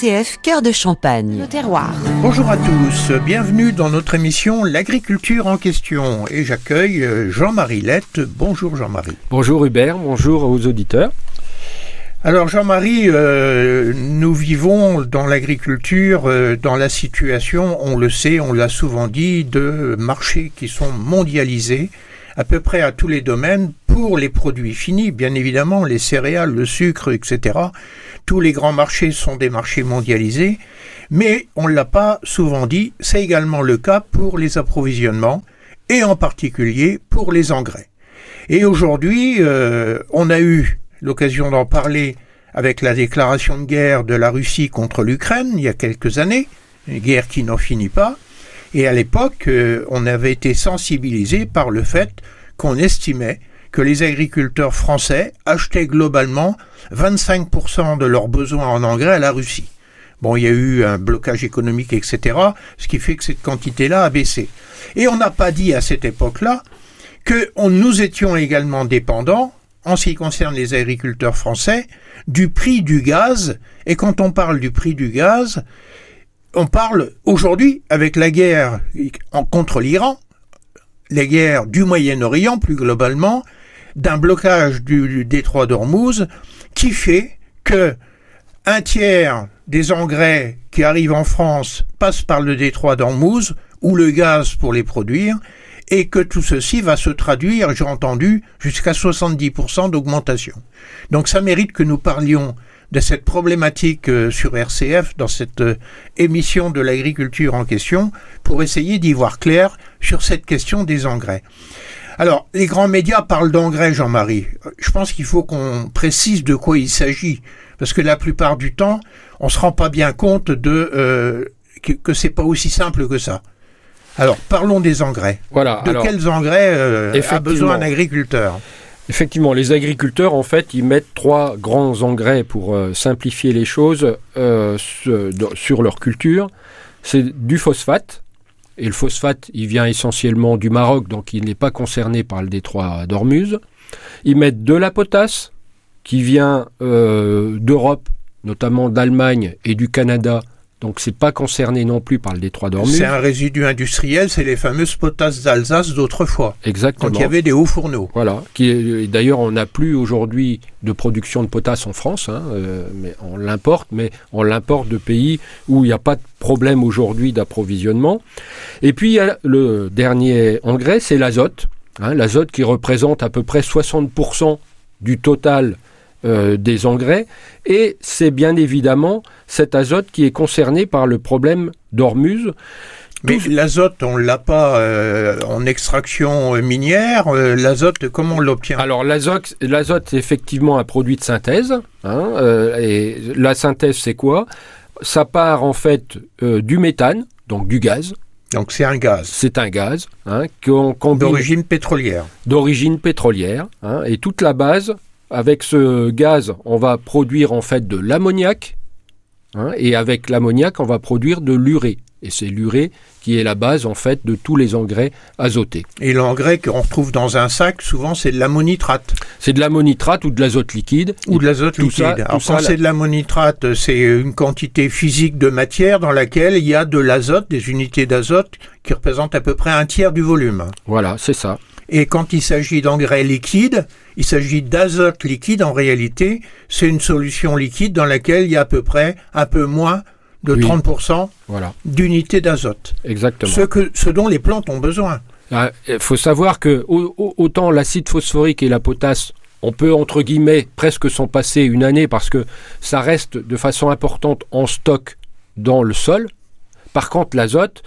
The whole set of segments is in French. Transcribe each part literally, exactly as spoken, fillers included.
C F Cœur de Champagne. Le terroir. Bonjour à tous, bienvenue dans notre émission L'agriculture en question. Et j'accueille Jean-Marie Lette. Bonjour Jean-Marie. Bonjour Hubert, bonjour aux auditeurs. Alors Jean-Marie, euh, nous vivons dans l'agriculture, euh, dans la situation, on le sait, on l'a souvent dit, de marchés qui sont mondialisés, à peu près à tous les domaines, pour les produits finis, bien évidemment, les céréales, le sucre, et cetera. Tous les grands marchés sont des marchés mondialisés, mais on ne l'a pas souvent dit, c'est également le cas pour les approvisionnements, et en particulier pour les engrais. Et aujourd'hui, euh, on a eu l'occasion d'en parler avec la déclaration de guerre de la Russie contre l'Ukraine il y a quelques années, une guerre qui n'en finit pas. Et à l'époque, euh, on avait été sensibilisé par le fait qu'on estimait que les agriculteurs français achetaient globalement vingt-cinq pour cent de leurs besoins en engrais à la Russie. Bon, il y a eu un blocage économique, et cetera, ce qui fait que cette quantité-là a baissé. Et on n'a pas dit à cette époque-là que on, nous étions également dépendants, en ce qui concerne les agriculteurs français, du prix du gaz. Et quand on parle du prix du gaz, on parle aujourd'hui, avec la guerre contre l'Iran, la guerre du Moyen-Orient plus globalement, d'un blocage du, du détroit d'Ormuz qui fait que un tiers des engrais qui arrivent en France passent par le détroit d'Ormuz ou le gaz pour les produire, et que tout ceci va se traduire, j'ai entendu, jusqu'à soixante-dix pour cent d'augmentation. Donc ça mérite que nous parlions de cette problématique euh, sur R C F, dans cette euh, émission de l'agriculture en question, pour essayer d'y voir clair sur cette question des engrais. Alors, les grands médias parlent d'engrais, Jean-Marie. Je pense qu'il faut qu'on précise de quoi il s'agit, parce que la plupart du temps, on se rend pas bien compte de euh, que, que c'est pas aussi simple que ça. Alors, parlons des engrais. Voilà, de alors, quels engrais euh, a besoin un agriculteur ? Effectivement, les agriculteurs, en fait, ils mettent trois grands engrais pour euh, simplifier les choses euh, sur, sur leur culture. C'est du phosphate. Et le phosphate, il vient essentiellement du Maroc, donc il n'est pas concerné par le détroit d'Ormuz. Ils mettent de la potasse, qui vient euh, d'Europe, notamment d'Allemagne et du Canada. Donc, c'est pas concerné non plus par le détroit d'Ormuz. C'est un résidu industriel, c'est les fameuses potasses d'Alsace d'autrefois. Exactement. Quand il y avait des hauts fourneaux. Voilà. Qui, d'ailleurs, on n'a plus aujourd'hui de production de potasse en France, hein, euh, mais on l'importe, mais on l'importe de pays où il n'y a pas de problème aujourd'hui d'approvisionnement. Et puis, il y a le dernier engrais, c'est l'azote. Hein, l'azote qui représente à peu près soixante pour cent du total Euh, des engrais, et c'est bien évidemment cet azote qui est concerné par le problème d'Ormuz. Mais Tout... l'azote, on ne l'a pas euh, en extraction minière. Euh, l'azote, comment on l'obtient ? Alors l'azote, l'azote, c'est effectivement un produit de synthèse. Hein, euh, et la synthèse, c'est quoi ? Ça part en fait euh, du méthane, donc du gaz. Donc c'est un gaz. C'est un gaz hein, qu'on combine... D'origine pétrolière. D'origine pétrolière. Hein, et toute la base... Avec ce gaz, on va produire en fait de l'ammoniac, hein, et avec l'ammoniac, on va produire de l'urée. Et c'est l'urée qui est la base en fait de tous les engrais azotés. Et l'engrais qu'on retrouve dans un sac, souvent c'est de l'ammonitrate. C'est de l'ammonitrate ou de l'azote liquide. Ou de l'azote liquide. Ça, Alors quand ça, c'est de l'ammonitrate, c'est une quantité physique de matière dans laquelle il y a de l'azote, des unités d'azote qui représentent à peu près un tiers du volume. Voilà, c'est ça. Et quand il s'agit d'engrais liquides, il s'agit d'azote liquide. En réalité, c'est une solution liquide dans laquelle il y a à peu près un peu moins de oui. trente pour cent voilà. d'unités d'azote. Exactement. Ce, que, ce dont les plantes ont besoin. Il faut savoir que autant l'acide phosphorique et la potasse, on peut entre guillemets presque s'en passer une année parce que ça reste de façon importante en stock dans le sol. Par contre, l'azote,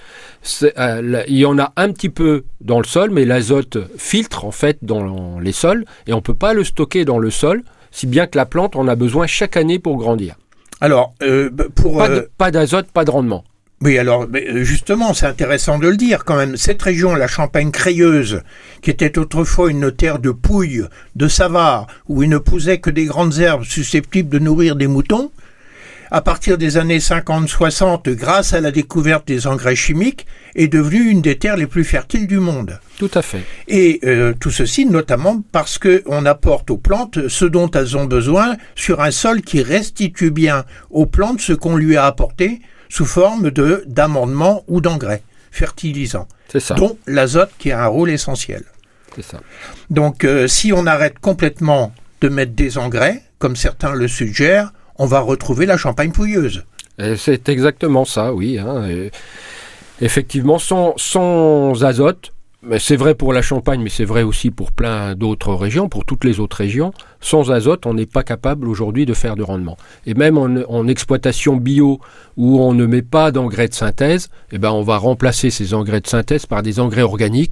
euh, il y en a un petit peu dans le sol, mais l'azote filtre en fait dans les sols et on ne peut pas le stocker dans le sol, si bien que la plante en a besoin chaque année pour grandir. Alors, euh, pour... Pas, de, euh... pas d'azote, pas de rendement. Oui, alors, justement, c'est intéressant de le dire quand même. Cette région, la Champagne crayeuse, qui était autrefois une terre de pouilles, de savars, où il ne poussait que des grandes herbes susceptibles de nourrir des moutons, à partir des années cinquante soixante, grâce à la découverte des engrais chimiques, est devenue une des terres les plus fertiles du monde. Tout à fait. Et euh, tout ceci notamment parce qu'on apporte aux plantes ce dont elles ont besoin sur un sol qui restitue bien aux plantes ce qu'on lui a apporté sous forme de, d'amendements ou d'engrais fertilisants, C'est ça. dont l'azote qui a un rôle essentiel. C'est ça. Donc euh, si on arrête complètement de mettre des engrais, comme certains le suggèrent, on va retrouver la Champagne pouilleuse. Et c'est exactement ça, oui. Hein. Et effectivement, sans, sans azote, mais c'est vrai pour la Champagne, mais c'est vrai aussi pour plein d'autres régions, pour toutes les autres régions, sans azote, on n'est pas capable aujourd'hui de faire de rendement. Et même en, en exploitation bio, où on ne met pas d'engrais de synthèse, eh ben on va remplacer ces engrais de synthèse par des engrais organiques